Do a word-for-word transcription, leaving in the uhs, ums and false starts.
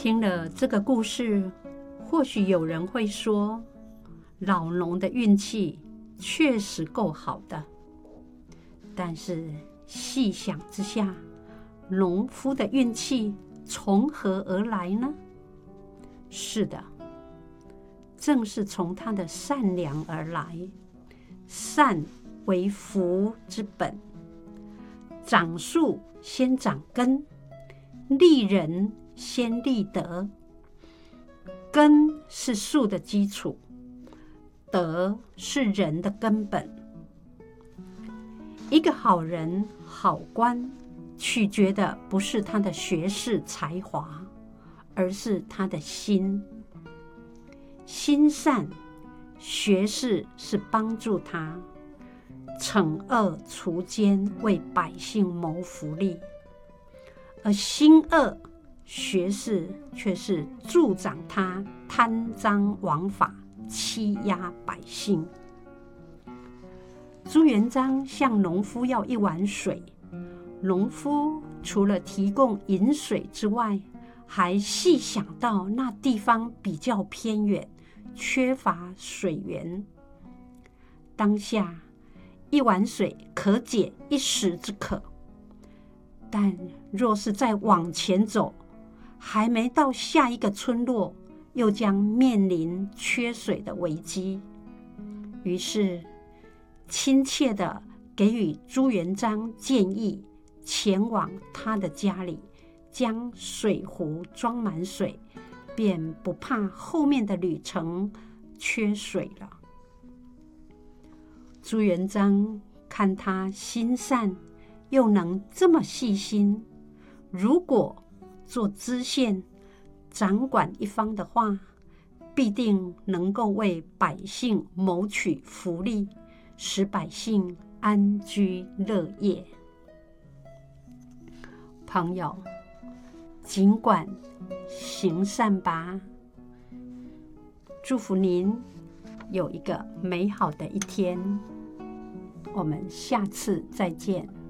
听了这个故事，或许有人会说，老农的运气确实够好的。但是细想之下，农夫的运气从何而来呢？是的，正是从他的善良而来。善为福之本，长树先长根，立人先立德。根是树的基础，德是人的根本。一个好人、好官，取决的不是他的学识才华，而是他的心。心善，学识是帮助他，惩恶除奸，为百姓谋福利；而心恶，学识却是助长他贪赃枉法，欺压百姓。朱元璋向农夫要一碗水，农夫除了提供饮水之外，还细想到那地方比较偏远，缺乏水源。当下一碗水可解一时之渴，但若是再往前走，还没到下一个村落，又将面临缺水的危机。于是亲切地给予朱元璋建议，前往他的家里，将水壶装满水，便不怕后面的旅程缺水了。朱元璋看他心善，又能这么细心，如果做知县，掌管一方的话，必定能够为百姓谋取福利，使百姓安居乐业。朋友，尽管行善吧。祝福您有一个美好的一天，我们下次再见。